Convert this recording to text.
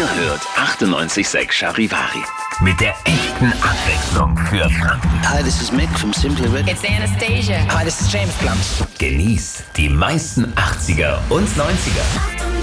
Ihr hört 98.6 Charivari. Mit der echten Abwechslung für Franken. Hi, this is Mick from Simply Red. It's Anastasia. Hi, this is James Blunt. Genießt die meisten 80er und 90er.